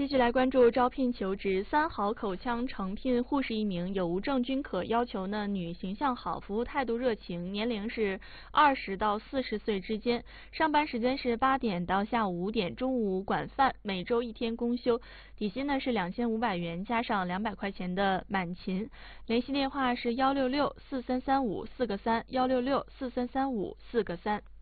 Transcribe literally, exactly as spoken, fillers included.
继续来关注招聘求职，三好口腔诚聘护士一名，有无证均可。要求呢，女，形象好，服务态度热情，年龄是二十到四十岁之间。上班时间是八点到下午五点，中午管饭，每周一天公休。底薪呢是两千五百元，加上两百块钱的满勤。联系电话是幺六六四三三五四个三，幺六六四三三五四个三。